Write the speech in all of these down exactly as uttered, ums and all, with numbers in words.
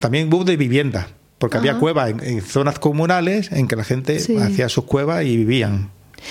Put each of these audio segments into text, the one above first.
también hubo de vivienda, porque Ajá. había cuevas en, en zonas comunales en que la gente Sí. hacía sus cuevas y vivían.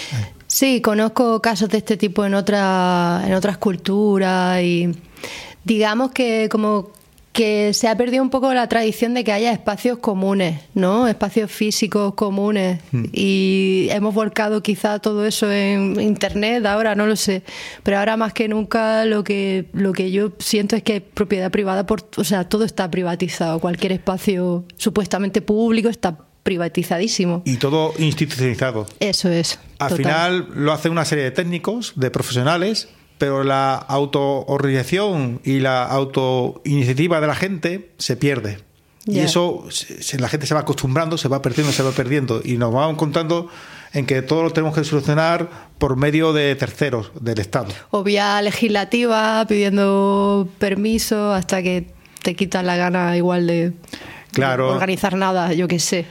Sí, conozco casos de este tipo en otras en otras culturas y digamos que como que se ha perdido un poco la tradición de que haya espacios comunes, ¿no? Espacios físicos comunes Mm. y hemos volcado quizá todo eso en internet ahora, no lo sé, pero ahora más que nunca lo que lo que yo siento es que es propiedad privada, por, o sea, todo está privatizado, cualquier espacio supuestamente público está privatizadísimo. Y todo institucionalizado. Eso es. Al total. final lo hace una serie de técnicos, de profesionales, pero la autoorganización y la autoiniciativa de la gente se pierde. Y Ya. eso, se, se- la gente se va acostumbrando, se va perdiendo, se va perdiendo. Y nos vamos encontrando en que todo lo tenemos que solucionar por medio de terceros, del Estado. O vía legislativa, pidiendo permiso hasta que te quitan la gana igual de Claro. de organizar nada, yo qué sé.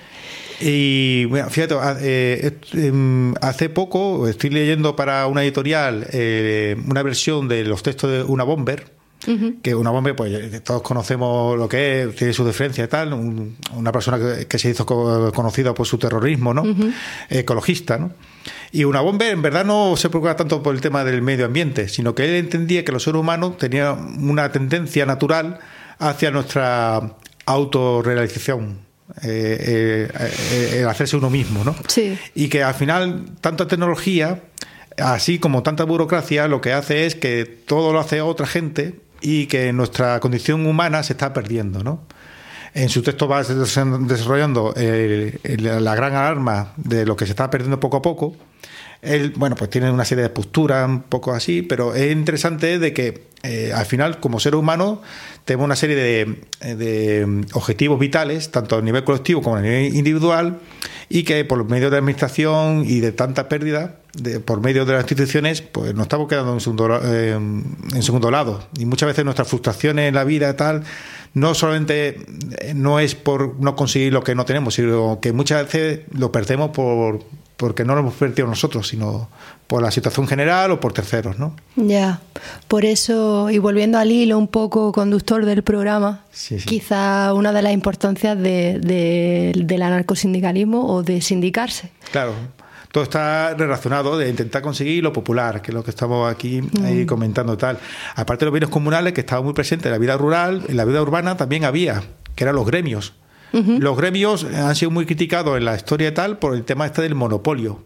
Y bueno, fíjate, eh, eh, hace poco estoy leyendo para una editorial eh, una versión de los textos de Una Bomber, uh-huh. que Una Bomber, pues todos conocemos lo que es, tiene su diferencia y tal, un, una persona que, que se hizo co- conocida por su terrorismo, ¿no? Uh-huh. Ecologista, ¿no? Y Una Bomber en verdad no se preocupa tanto por el tema del medio ambiente, sino que él entendía que los seres humanos tenían una tendencia natural hacia nuestra autorrealización. Eh, eh, el hacerse uno mismo, ¿no? Sí. Y que al final tanta tecnología, así como tanta burocracia, lo que hace es que todo lo hace otra gente y que nuestra condición humana se está perdiendo, ¿no? En su texto va desarrollando eh, la gran alarma de lo que se está perdiendo poco a poco. Él, bueno, pues tiene una serie de posturas un poco así, pero es interesante de que eh, al final, como seres humanos, tenemos una serie de, de objetivos vitales, tanto a nivel colectivo como a nivel individual, y que por medio de la administración y de tanta pérdida, de, por medio de las instituciones, pues nos estamos quedando en segundo, eh, en segundo lado. Y muchas veces nuestras frustraciones en la vida tal, no solamente no es por no conseguir lo que no tenemos, sino que muchas veces lo perdemos por porque no lo hemos perdido nosotros, sino por la situación general o por terceros, ¿no? Ya, por eso, y volviendo al hilo un poco conductor del programa, sí, sí. quizá una de las importancias de, de, del anarcosindicalismo o de sindicarse. Claro, todo está relacionado de intentar conseguir lo popular, que es lo que estamos aquí mm. ahí comentando tal. Aparte de los bienes comunales, que estaban muy presentes en la vida rural, en la vida urbana también había, que eran los gremios. Uh-huh. Los gremios han sido muy criticados en la historia y tal por el tema este del monopolio.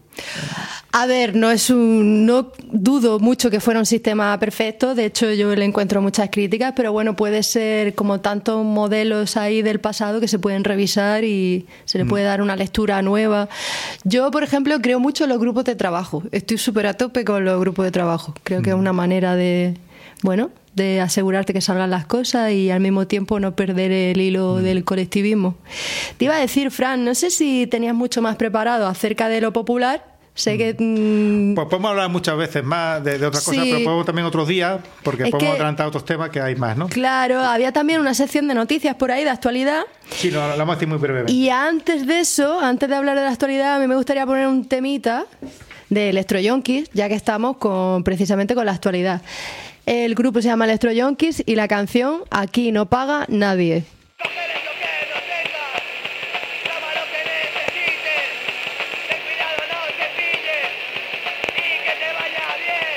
A ver, no es un, no dudo mucho que fuera un sistema perfecto, de hecho yo le encuentro muchas críticas, pero bueno, puede ser como tantos modelos ahí del pasado que se pueden revisar y se le puede dar una lectura nueva. Yo, por ejemplo, creo mucho en los grupos de trabajo, estoy súper a tope con los grupos de trabajo, creo que es una manera de, bueno, de asegurarte que salgan las cosas y al mismo tiempo no perder el hilo mm. del colectivismo. Te iba a decir, Fran, no sé si tenías mucho más preparado acerca de lo popular. Sé que... Mmm... Pues podemos hablar muchas veces más de, de otras sí. cosas, pero podemos también otros días, porque es podemos que, adelantar otros temas que hay más, ¿no? Claro, había también una sección de noticias por ahí, de actualidad. Sí, lo, lo vamos a decir muy brevemente. Y antes de eso, antes de hablar de la actualidad, a mí me gustaría poner un temita de Electroyonkis, ya que estamos con precisamente con la actualidad. El grupo se llama Electroyonkis y la canción Aquí no paga nadie.